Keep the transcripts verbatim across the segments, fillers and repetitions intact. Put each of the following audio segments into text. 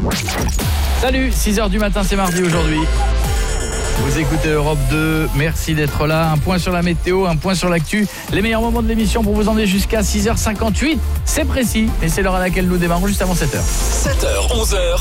Salut, six heures du matin, c'est mardi aujourd'hui. Vous écoutez Europe deux, merci d'être là. Un point sur la météo, un point sur l'actu. Les meilleurs moments de l'émission pour vous emmener jusqu'à six heures cinquante-huit. C'est précis, et c'est l'heure à laquelle nous démarrons juste avant sept heures. sept heures, onze heures.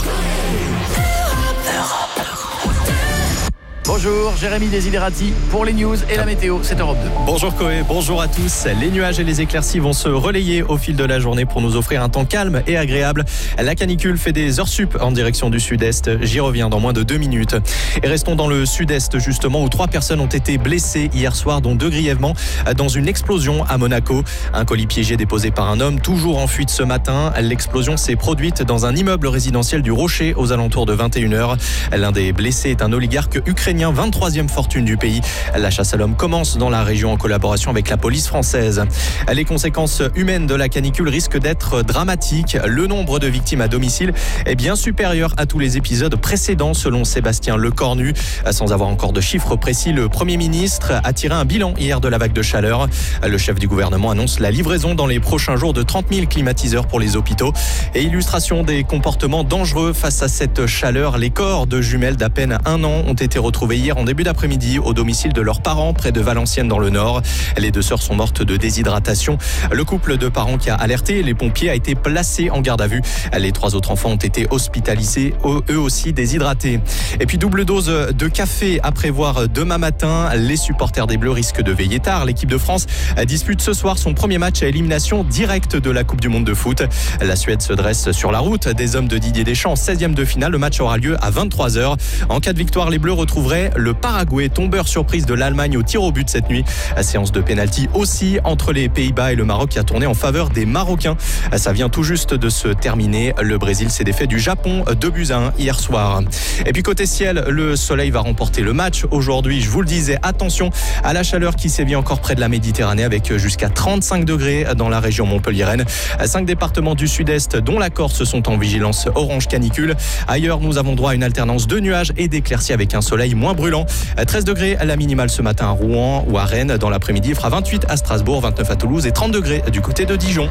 Bonjour, Jérémy Desiderati pour les news et la météo, c'est Europe deux. Bonjour Koé, bonjour à tous. Les nuages et les éclaircies vont se relayer au fil de la journée pour nous offrir un temps calme et agréable. La canicule fait des heures sup en direction du sud-est. J'y reviens dans moins de deux minutes. Et restons dans le sud-est justement où trois personnes ont été blessées hier soir, dont deux grièvement, dans une explosion à Monaco. Un colis piégé déposé par un homme toujours en fuite ce matin. L'explosion s'est produite dans un immeuble résidentiel du Rocher aux alentours de vingt et une heures. L'un des blessés est un oligarque ukrainien, vingt-troisième fortune du pays. La chasse à l'homme commence dans la région en collaboration avec la police française. Les conséquences humaines de la canicule risquent d'être dramatiques. Le nombre de victimes à domicile est bien supérieur à tous les épisodes précédents selon Sébastien Lecornu. Sans avoir encore de chiffres précis, le Premier ministre a tiré un bilan hier de la vague de chaleur. Le chef du gouvernement annonce la livraison dans les prochains jours de trente mille climatiseurs pour les hôpitaux. Et illustration des comportements dangereux face à cette chaleur, les corps de jumelles d'à peine un an ont été retrouvés hier en début d'après-midi au domicile de leurs parents près de Valenciennes dans le Nord. Les deux sœurs sont mortes de déshydratation. Le couple de parents qui a alerté les pompiers a été placé en garde à vue. Les trois autres enfants ont été hospitalisés, eux aussi déshydratés. Et puis double dose de café à prévoir demain matin. Les supporters des Bleus risquent de veiller tard. L'équipe de France dispute ce soir son premier match à élimination directe de la Coupe du Monde de foot. La Suède se dresse sur la route des hommes de Didier Deschamps en seizième de finale. Le match aura lieu à vingt-trois heures. En cas de victoire, les Bleus retrouveraient le Paraguay, tombeur surprise de l'Allemagne au tir au but cette nuit. Séance de pénalty aussi entre les Pays-Bas et le Maroc qui a tourné en faveur des Marocains. Ça vient tout juste de se terminer. Le Brésil s'est défait du Japon deux buts à un hier soir. Et puis côté ciel, le soleil va remporter le match aujourd'hui. Je vous le disais, attention à la chaleur qui sévit encore près de la Méditerranée avec jusqu'à trente-cinq degrés dans la région montpelliéraine. Cinq départements du sud-est dont la Corse sont en vigilance orange canicule. Ailleurs, nous avons droit à une alternance de nuages et d'éclaircies avec un soleil moins brûlant. treize degrés à la minimale ce matin à Rouen ou à Rennes. Dans l'après-midi, il fera vingt-huit à Strasbourg, vingt-neuf à Toulouse et trente degrés du côté de Dijon.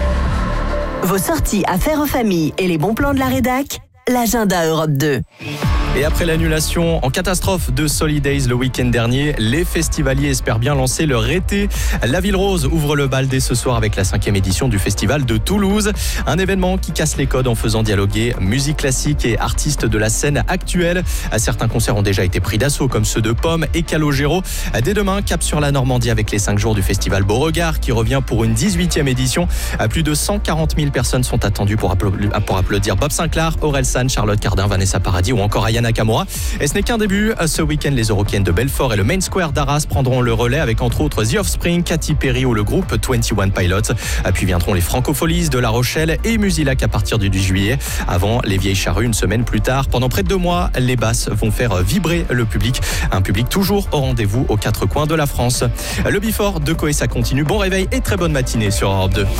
Vos sorties à faire en famille et les bons plans de la rédac, l'agenda Europe deux. Et après l'annulation en catastrophe de Solidays le week-end dernier, les festivaliers espèrent bien lancer leur été. La Ville Rose ouvre le bal dès ce soir avec la cinquième édition du festival de Toulouse. Un événement qui casse les codes en faisant dialoguer musique classique et artistes de la scène actuelle. Certains concerts ont déjà été pris d'assaut comme ceux de Pomme et Calogero. Dès demain, cap sur la Normandie avec les cinq jours du festival Beauregard qui revient pour une dix-huitième édition. Plus de cent quarante mille personnes sont attendues pour applaudir Bob Sinclair, Aurel San, Charlotte Cardin, Vanessa Paradis ou encore Ayana Nakamura. Et ce n'est qu'un début. Ce week-end, les Eurocaines de Belfort et le Main Square d'Arras prendront le relais avec entre autres The Offspring, Katy Perry ou le groupe vingt et un Pilots. Puis viendront les Francopholies de La Rochelle et Musilac à partir du dix juillet. Avant les Vieilles Charrues une semaine plus tard. Pendant près de deux mois, les basses vont faire vibrer le public. Un public toujours au rendez-vous aux quatre coins de la France. Le Before de Koé, ça continue. Bon réveil et très bonne matinée sur Europe deux.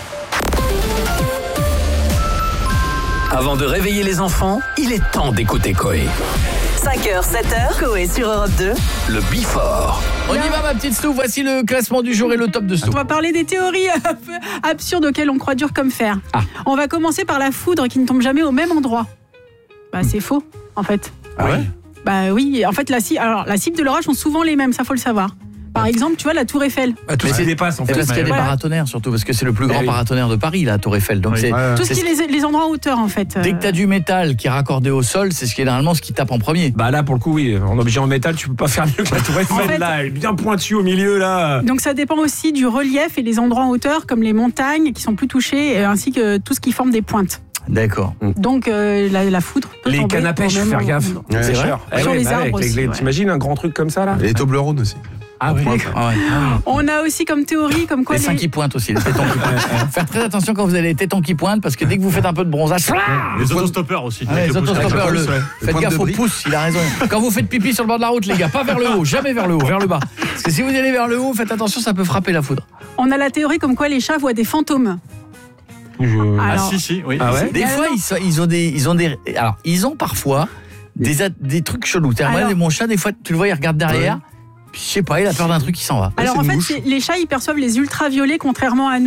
Avant de réveiller les enfants, il est temps d'écouter Koé. cinq heures, sept heures, Koé sur Europe deux. Le Before. On y va ma petite Stouff, voici le classement du jour et le top de Stouff. On va parler des théories un peu absurdes auxquelles on croit dur comme fer. Ah. On va commencer par la foudre qui ne tombe jamais au même endroit. Bah c'est faux en fait. Ah ouais. Bah oui, en fait la cible, alors la cible de l'orage sont souvent les mêmes, ça faut le savoir. Par exemple, tu vois la Tour Eiffel. Bah, tout ce qui dépasse en fait. Parce qu'il y a des voilà. paratonnerres surtout, parce que c'est le plus grand oui. paratonnerre de Paris, la Tour Eiffel. Donc Oui. c'est, Ouais. Tout ce c'est qui est les, les endroits en hauteur en fait. Dès que tu as du métal qui est raccordé au sol, c'est ce qui est généralement ce qui tape en premier. Bah là pour le coup oui, en objet en métal tu peux pas faire mieux que la Tour Eiffel En fait- là, elle est bien pointue au milieu là. Donc ça dépend aussi du relief et les endroits en hauteur comme les montagnes qui sont plus touchées euh, ainsi que tout ce qui forme des pointes. D'accord. Donc euh, la, la foudre peut Les tomber cannes à au pêche, même faire gaffe. endroit. C'est vrai. cher. Sur les arbres avec aussi, les- ouais. T'imagines un grand truc comme ça là? Et les Toblerones aussi. Ah oui. Ah ouais. On a aussi comme théorie comme quoi Les seins les... qui pointent aussi, les tétons qui pointent. Faire très attention quand vous avez les tétons qui pointent, parce que dès que vous faites un peu de bronzage, Les autostoppeurs aussi. ouais, les autostoppeurs, le... ouais. Le faites point de gaffe au débris. pouce, il a raison. Quand vous faites pipi sur le bord de la route, les gars, pas vers le haut, jamais vers le haut, vers le bas. Parce que si vous allez vers le haut, faites attention, ça peut frapper la foudre. On a la théorie comme quoi les chats voient des fantômes. Je- Ah Alors, si, si, oui. Ah ouais. Des fois, ils, sont- ils ont des, ils ont des, alors ils ont parfois des, a- des trucs chelous. C'est-à-dire, Alors- moi, mon chat, des fois, tu le vois, il regarde derrière. Puis, je sais pas, il a peur d'un truc qui s'en va. Alors c'est en une fait, mouche. c'est- les chats ils perçoivent les ultraviolets contrairement à nous.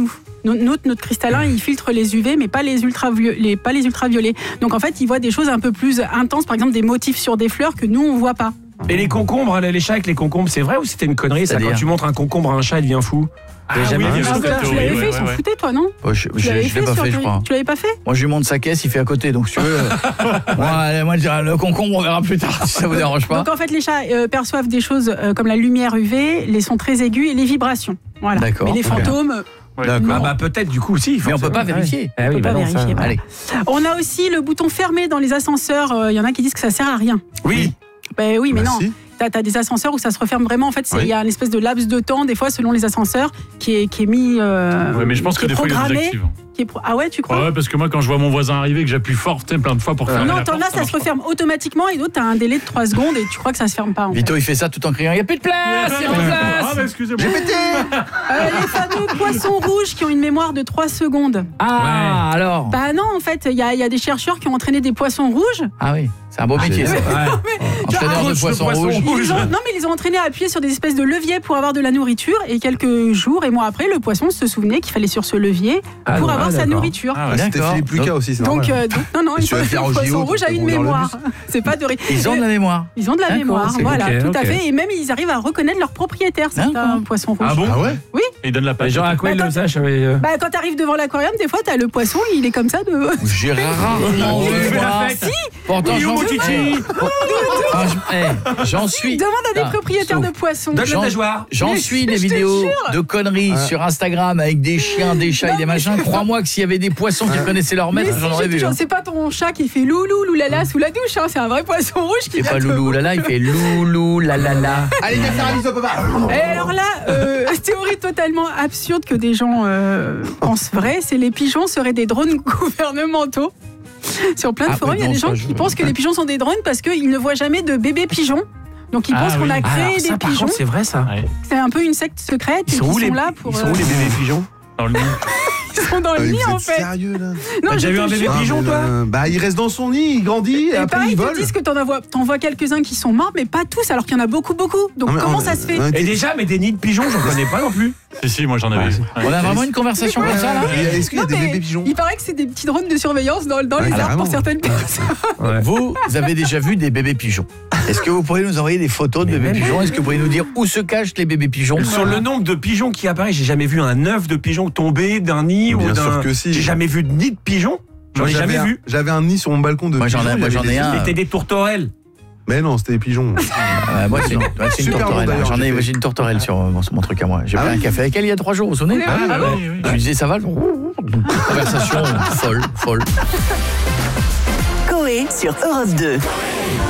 notre, notre cristallin, il filtre les U V, mais pas les, ultraviolets, pas les ultraviolets. Donc en fait, il voit des choses un peu plus intenses, par exemple des motifs sur des fleurs que nous, on voit pas. Et les concombres, les chats avec les concombres, c'est vrai ou c'était une connerie ça? C'est-à-dire Quand tu montres un concombre à un chat, il devient fou. Ah jamais oui, vu bien Ah, sûr. bah, tu l'avais fait, ils s'en foutaient, toi, non? Oh, je Tu je, l'avais je l'ai pas sur fait, je ton- crois. Tu l'avais pas fait? Moi, je lui montre sa caisse, il fait à côté. Donc, si tu veux. moi, allez, moi, je dirais, le concombre, on verra plus tard si ça vous dérange pas. Donc en fait, les chats euh, perçoivent des choses euh, comme la lumière U V, les sons très aigus et les vibrations. Voilà. D'accord. Mais les Ok. fantômes, euh, Ah bah peut-être du coup aussi. Mais on peut pas vérifier. Ah on oui, peut bah pas non, ça- vérifier. voilà. Allez. On a aussi le bouton fermé dans les ascenseurs. Il y en a qui disent que ça sert à rien. Oui. Ben oui, mais Bah non. si. T'as as des ascenseurs où ça se referme vraiment. En fait, il Oui. y a une espèce de laps de temps, des fois, selon les ascenseurs, qui est, qui est mis. Euh, Ouais, mais je pense qui que est des fois, il le programmé, désactive. qui est pro- Ah ouais, tu crois? Ouais, ouais, parce que moi, quand je vois mon voisin arriver et que j'appuie fort, tu sais, plein de fois pour fermer Non, la t'en porte, as, ça marche se pas. referme automatiquement et d'autres, t'as un délai de trois secondes et tu crois que ça se ferme pas. En fait. Vito, il fait ça tout en criant, il n'y a plus de place, c'est en Ah, place. bah, excusez-moi. Euh, les fameux poissons rouges qui ont une mémoire de trois secondes. Ah, alors. Bah non, en fait, il y, a- il y a des chercheurs qui ont entraîné des poissons rouges. Ah oui, c'est un beau métier, ça. Entraîneur de Coach de poisson poisson rouge. rouge. Ils les ont- non, mais ils les ont entraînés à appuyer sur des espèces de leviers pour avoir de la nourriture. Et quelques jours et mois après, le poisson se souvenait qu'il fallait sur ce levier Ah pour non, avoir ah, sa d'accord. nourriture. Ah, ouais. C'était D'accord. Philippe Lucas aussi, c'est Donc, normal. euh, donc, non, non, Et il tu vas faut- faire le au poisson J O, rouge a pour une conduire le mémoire. C'est pas de rire. Ils ont de la mémoire. Ils ont de la D'accord, mémoire, c'est voilà, ok, tout ok. à fait. Et même, ils arrivent à reconnaître leurs propriétaires, certains D'accord. poissons rouges. Ah bon? Ah ouais? Et il donne la Mais patte. genre à quoi il Bah, le sache avec, euh, Bah, quand t'arrives devant l'aquarium, des fois, t'as le poisson, il est comme ça de. J'ai rarement Il vu fait la moi. fête. Pourtant, Oui, j'en au Montiti. Ah, je- eh, j'en suis. Demande à des Ah, propriétaires sauf- de poissons. Donne J'en- la nageoire. J'en Mais suis je des te vidéos jure. de conneries sur Instagram avec des chiens, des chats et des machins. Crois-moi que s'il y avait des poissons qui connaissaient leur Mais maître, si, j'en aurais je te vu. jure, hein. c'est pas ton chat qui fait loulou, loulala sous la douche, hein, c'est un vrai poisson rouge qui C'est vient pas te- loulou là là, il fait loulou là là là. Allez, viens faire un bisou au papa. Et alors là, euh, théorie totalement absurde que des gens euh, pensent vrai, c'est les pigeons seraient des drones gouvernementaux. Sur plein de Ah, forums, il y a non, des ça, gens je- qui pensent que les pigeons sont des drones parce qu'ils ne voient jamais de bébés pigeons. Donc ils Ah, pensent qu'on oui. a créé Alors, des ça, par pigeons. contre, c'est vrai ça. Ouais. C'est un peu une secte secrète Ils et sont qui où sont les là pour. Ils sont euh, où les bébés pigeons? Dans le nid. ils sont dans Ah, le mais nid vous en êtes fait. sérieux là? Non, T'as je déjà te vu un bébé jure. Ah, pigeon mais, toi? euh, Bah, il reste dans son nid, il grandit et, Et après pareil, il ils vole. te disent que t'en vois, t'en vois quelques-uns qui sont morts, mais pas tous, alors qu'il y en a beaucoup, beaucoup. Donc Non, mais comment on- ça se fait on- Et déjà, mais des nids de pigeons, j'en connais pas non plus. Si, si, moi j'en avais eu. On a vraiment une conversation comme ça là. Et Est-ce qu'il y a Non, des mais bébés pigeons? Il paraît que c'est des petits drones de surveillance dans, dans Ouais, les arbres carrément. pour certaines personnes. Vous avez déjà vu des bébés pigeons. Est-ce que vous pourriez nous envoyer des photos de Mais bébés même- pigeons? Est-ce que vous pourriez nous dire où se cachent les bébés pigeons? Sur le nombre de pigeons qui apparaissent, j'ai jamais vu un œuf de pigeon tomber d'un nid Bien ou d'un. sûr que si. J'ai jamais vu de nid de pigeon. J'en ai Moi, jamais j'avais un- vu. J'avais un nid sur mon balcon de Moi, j'en ai- pigeons, moi, il y j'en avait ai des- un. C'était des tourterelles. Mais non, c'était des pigeons. Euh, moi, c'est une, ouais, c'est une Super bon, tourterelle. d'ailleurs, J'en ai, j'ai moi, fait. j'ai une tourterelle sur mon, sur mon truc à moi. J'ai Ah pris un oui. café avec elle il y a trois jours, vous vous souvenez? Ah, Ah, bon oui, oui. Je lui disais, ça va? Conversation folle, folle. Coé sur Europe deux.